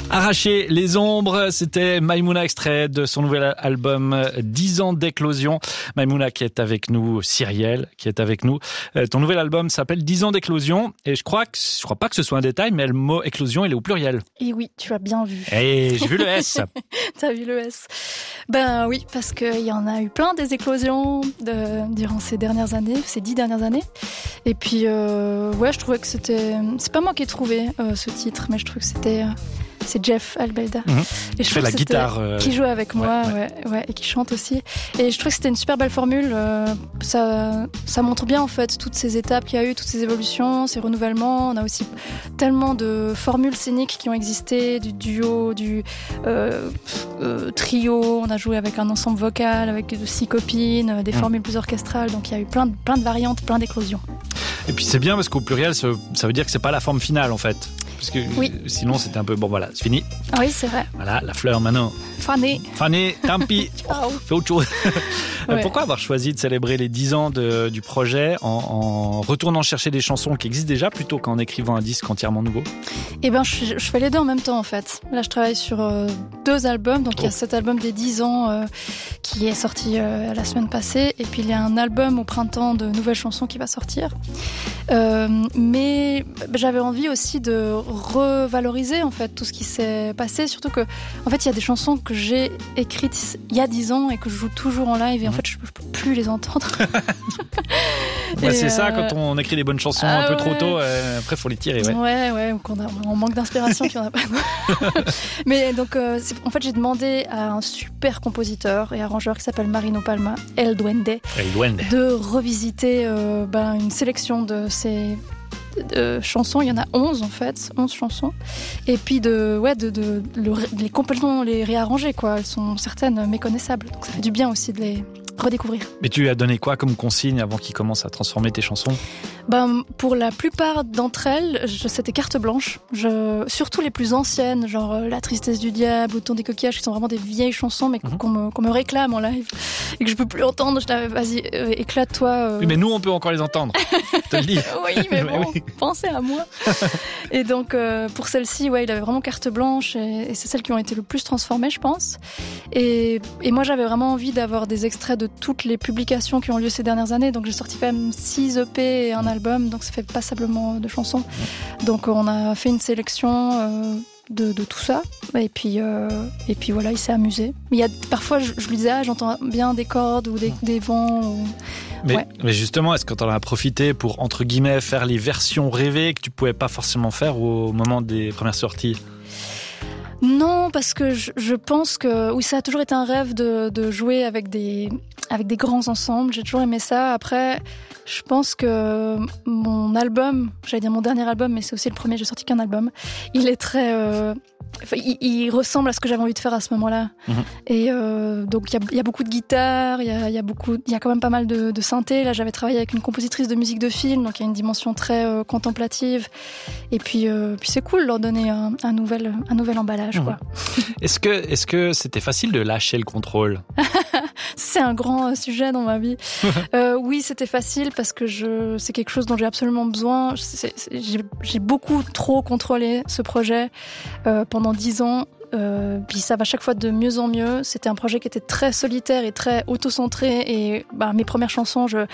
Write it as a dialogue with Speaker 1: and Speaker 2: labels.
Speaker 1: Arracher les ombres, c'était Maïmouna, extrait de son nouvel album 10 ans d'éclosion. Maïmouna qui est avec nous, Cyrielle qui est avec nous. Ton nouvel album s'appelle 10 ans d'éclosion et je crois pas que ce soit un détail, mais le mot éclosion, il est au pluriel.
Speaker 2: Et oui, tu as bien vu.
Speaker 1: Et j'ai vu le S.
Speaker 2: T'as vu le S. Ben oui, parce qu'il y en a eu plein des éclosions durant ces 10 dernières années. Et puis, je trouvais que c'est pas moi qui ai trouvé ce titre, mais je trouve que c'est Jeff Albelda.
Speaker 1: Et je fais la guitare.
Speaker 2: Qui joue avec moi, ouais, et qui chante aussi. Et je trouve que c'était une super belle formule. Ça montre bien en fait toutes ces étapes qu'il y a eu, toutes ces évolutions, ces renouvellements. On a aussi tellement de formules scéniques qui ont existé, du duo, du trio. On a joué avec un ensemble vocal, avec 6 copines, des formules plus orchestrales. Donc il y a eu plein de variantes, plein d'éclosions.
Speaker 1: Et puis c'est bien parce qu'au pluriel, ça veut dire que c'est pas la forme finale en fait. Parce que sinon c'était un peu bon, voilà, c'est fini.
Speaker 2: Oui, c'est vrai.
Speaker 1: Voilà, la fleur maintenant.
Speaker 2: Fané,
Speaker 1: tant pis. Fais autre chose.
Speaker 2: Ouais.
Speaker 1: Pourquoi avoir choisi de célébrer les 10 ans du projet en retournant chercher des chansons qui existent déjà plutôt qu'en écrivant un disque entièrement nouveau?
Speaker 2: Eh ben, je fais les deux en même temps en fait. Là, je travaille sur 2 albums. Donc il y a cet album des 10 ans qui est sorti la semaine passée, et puis il y a un album au printemps de nouvelles chansons qui va sortir. Mais j'avais envie aussi de revaloriser en fait tout ce qui s'est passé, surtout que en fait il y a des chansons que j'ai écrites il y a 10 ans et que je joue toujours en live et en fait je peux plus les entendre.
Speaker 1: C'est ça quand on écrit des bonnes chansons un peu trop tôt, après faut les tirer.
Speaker 2: Ouais, ou on manque d'inspiration qu'il n'y en a pas. Mais donc en fait j'ai demandé à un super compositeur et arrangeur qui s'appelle Marino Palma, El Duende, de revisiter une sélection de ces chansons. Il y en a 11 en fait, 11 chansons, et puis complètement les réarranger quoi. Elles sont certaines méconnaissables, donc ça fait du bien aussi de les redécouvrir.
Speaker 1: Mais tu lui as donné quoi comme consigne avant qu'il commence à transformer tes chansons?
Speaker 2: Pour la plupart d'entre elles, c'était carte blanche. Surtout les plus anciennes, genre La tristesse du diable, Au temps des coquillages, qui sont vraiment des vieilles chansons, mais qu'on me réclame en live et que je peux plus entendre. Je l'avais, vas-y, éclate-toi.
Speaker 1: Oui, mais nous, on peut encore les entendre. Je te le dis.
Speaker 2: Oui, mais bon, pensez à moi. Et donc, pour celle-ci, il avait vraiment carte blanche, et c'est celles qui ont été le plus transformées, je pense. Et moi, j'avais vraiment envie d'avoir des extraits de toutes les publications qui ont lieu ces dernières années. Donc, j'ai sorti quand même 6 EP et un album, donc ça fait passablement de chansons. Donc, on a fait une sélection de tout ça, et puis voilà, il s'est amusé. Mais parfois, je lui disais, j'entends bien des cordes ou des vents.
Speaker 1: Mais justement, est-ce que tu en as profité pour, entre guillemets, faire les versions rêvées que tu pouvais pas forcément faire au moment des premières sorties?
Speaker 2: Non, parce que je pense que ça a toujours été un rêve de jouer avec des grands ensembles. J'ai toujours aimé ça. Après, je pense que mon album, j'allais dire mon dernier album, mais c'est aussi le premier, j'ai sorti qu'un album. Il est très... il ressemble à ce que j'avais envie de faire à ce moment-là. Et donc il y a beaucoup de guitare, il y a quand même pas mal de synthé. Là, j'avais travaillé avec une compositrice de musique de film, donc il y a une dimension très contemplative. Et puis c'est cool de leur donner un nouvel emballage, quoi.
Speaker 1: Est-ce que c'était facile de lâcher le contrôle?
Speaker 2: C'est un grand sujet dans ma vie. Oui, c'était facile parce que c'est quelque chose dont j'ai absolument besoin. J'ai beaucoup trop contrôlé ce projet pendant 10 ans. Puis ça va chaque fois de mieux en mieux. C'était un projet qui était très solitaire et très auto-centré, et mes premières chansons, je